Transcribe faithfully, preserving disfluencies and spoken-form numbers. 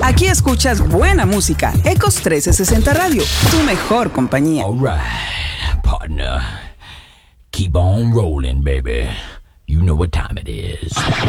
Aquí escuchas buena música. Ecos trece sesenta Radio, tu mejor compañía. All right, partner. Keep on rolling, baby. You know what time it is.